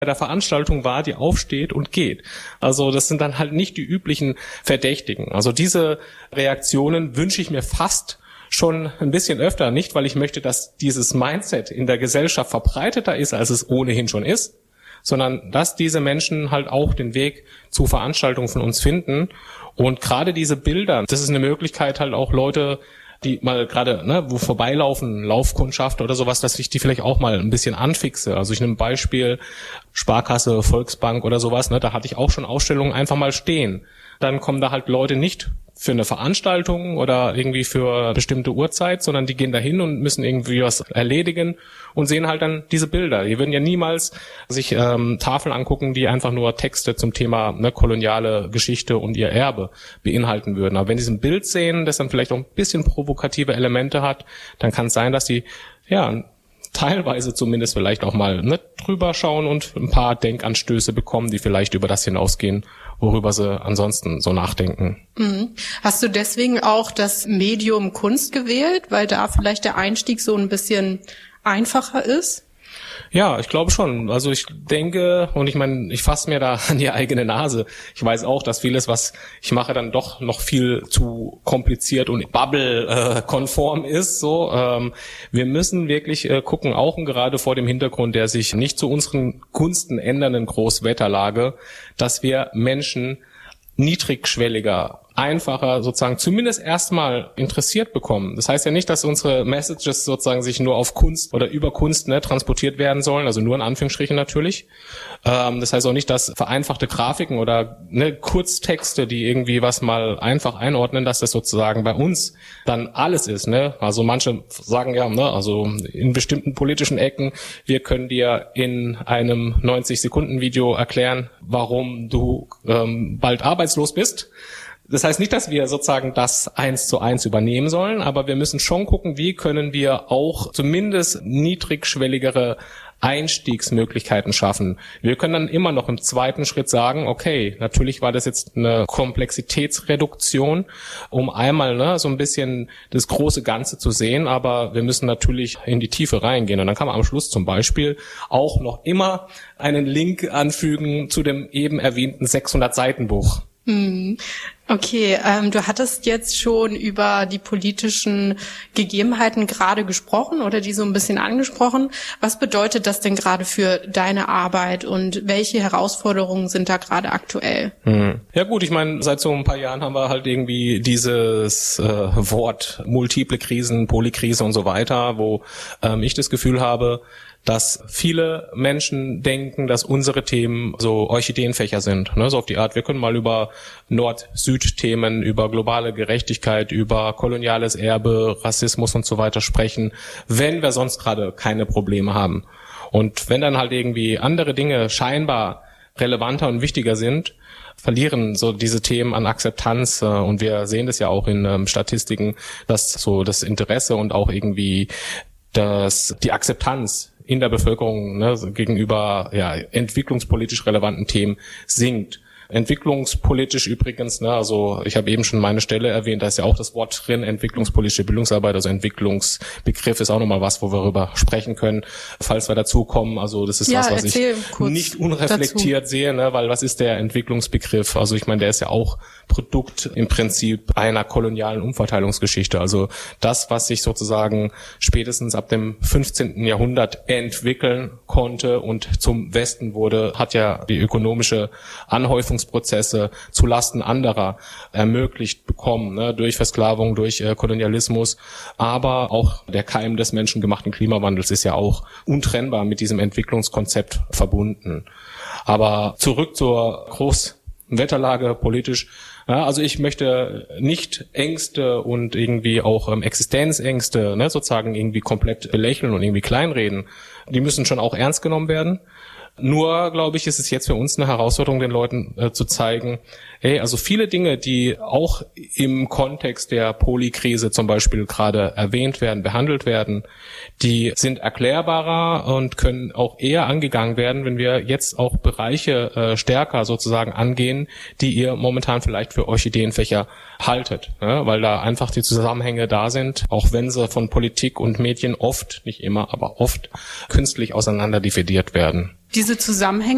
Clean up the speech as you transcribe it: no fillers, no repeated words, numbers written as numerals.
der Veranstaltung war, die aufsteht und geht. Also das sind dann halt nicht die üblichen Verdächtigen. Also diese Reaktionen wünsche ich mir fast schon ein bisschen öfter, nicht weil ich möchte, dass dieses Mindset in der Gesellschaft verbreiteter ist, als es ohnehin schon ist, sondern dass diese Menschen halt auch den Weg zu Veranstaltungen von uns finden. Und gerade diese Bilder, das ist eine Möglichkeit halt auch Leute, die mal gerade, wo vorbeilaufen, Laufkundschaft oder sowas, dass ich die vielleicht auch mal ein bisschen anfixe. Also ich nehme ein Beispiel, Sparkasse, Volksbank oder sowas, da hatte ich auch schon Ausstellungen einfach mal stehen. Dann kommen da halt Leute nicht für eine Veranstaltung oder irgendwie für eine bestimmte Uhrzeit, sondern die gehen da hin und müssen irgendwie was erledigen und sehen halt dann diese Bilder. Die würden ja niemals sich Tafeln angucken, die einfach nur Texte zum Thema koloniale Geschichte und ihr Erbe beinhalten würden. Aber wenn die ein Bild sehen, das dann vielleicht auch ein bisschen provokative Elemente hat, dann kann es sein, dass die teilweise zumindest vielleicht auch mal drüber schauen und ein paar Denkanstöße bekommen, die vielleicht über das hinausgehen, worüber sie ansonsten so nachdenken. Mhm. Hast du deswegen auch das Medium Kunst gewählt, weil da vielleicht der Einstieg so ein bisschen einfacher ist? Ja, ich glaube schon. Also ich denke, und ich meine, ich fasse mir da an die eigene Nase. Ich weiß auch, dass vieles, was ich mache, dann doch noch viel zu kompliziert und Bubble-konform ist. So, wir müssen wirklich gucken, auch und gerade vor dem Hintergrund der sich nicht zu unseren Gunsten ändernden Großwetterlage, dass wir Menschen niedrigschwelliger, einfacher sozusagen zumindest erstmal interessiert bekommen. Das heißt ja nicht, dass unsere Messages sozusagen sich nur auf Kunst oder über Kunst transportiert werden sollen, also nur in Anführungsstrichen natürlich. Das heißt auch nicht, dass vereinfachte Grafiken oder Kurztexte, die irgendwie was mal einfach einordnen, dass das sozusagen bei uns dann alles ist. Also manche sagen ja, also in bestimmten politischen Ecken, wir können dir in einem 90-Sekunden-Video erklären, warum du bald arbeitslos bist. Das heißt nicht, dass wir sozusagen das 1:1 übernehmen sollen, aber wir müssen schon gucken, wie können wir auch zumindest niedrigschwelligere Einstiegsmöglichkeiten schaffen. Wir können dann immer noch im zweiten Schritt sagen, okay, natürlich war das jetzt eine Komplexitätsreduktion, um einmal so ein bisschen das große Ganze zu sehen, aber wir müssen natürlich in die Tiefe reingehen. Und dann kann man am Schluss zum Beispiel auch noch immer einen Link anfügen zu dem eben erwähnten 600-Seiten-Buch. Okay, du hattest jetzt schon über die politischen Gegebenheiten gerade gesprochen oder die so ein bisschen angesprochen. Was bedeutet das denn gerade für deine Arbeit und welche Herausforderungen sind da gerade aktuell? Ja gut, ich meine, seit so ein paar Jahren haben wir halt irgendwie dieses Wort multiple Krisen, Polykrise und so weiter, wo ich das Gefühl habe, dass viele Menschen denken, dass unsere Themen so Orchideenfächer sind. So auf die Art, wir können mal über Nord-Süd-Themen, über globale Gerechtigkeit, über koloniales Erbe, Rassismus und so weiter sprechen, wenn wir sonst gerade keine Probleme haben. Und wenn dann halt irgendwie andere Dinge scheinbar relevanter und wichtiger sind, verlieren so diese Themen an Akzeptanz. Und wir sehen das ja auch in Statistiken, dass so das Interesse und auch irgendwie die Akzeptanz in der Bevölkerung gegenüber entwicklungspolitisch relevanten Themen sinkt. Entwicklungspolitisch übrigens, also ich habe eben schon meine Stelle erwähnt, da ist ja auch das Wort drin, entwicklungspolitische Bildungsarbeit, also Entwicklungsbegriff ist auch nochmal was, wo wir darüber sprechen können, falls wir dazu kommen. Also das ist was ich nicht unreflektiert sehe, weil was ist der Entwicklungsbegriff? Also ich meine, der ist ja auch Produkt im Prinzip einer kolonialen Umverteilungsgeschichte. Also das, was sich sozusagen spätestens ab dem 15. Jahrhundert entwickeln konnte und zum Westen wurde, hat ja die ökonomische Anhäufungsprozesse zu Lasten anderer ermöglicht bekommen, durch Versklavung, durch Kolonialismus. Aber auch der Keim des menschengemachten Klimawandels ist ja auch untrennbar mit diesem Entwicklungskonzept verbunden. Aber zurück zur Großwetterlage politisch. Also ich möchte nicht Ängste und irgendwie auch Existenzängste sozusagen irgendwie komplett belächeln und irgendwie kleinreden. Die müssen schon auch ernst genommen werden. Nur, glaube ich, ist es jetzt für uns eine Herausforderung, den Leuten zu zeigen, also viele Dinge, die auch im Kontext der Polykrise zum Beispiel gerade erwähnt werden, behandelt werden, die sind erklärbarer und können auch eher angegangen werden, wenn wir jetzt auch Bereiche stärker sozusagen angehen, die ihr momentan vielleicht für Orchideenfächer haltet, weil da einfach die Zusammenhänge da sind, auch wenn sie von Politik und Medien oft, nicht immer, aber oft künstlich auseinander dividiert werden. Diese Zusammenhänge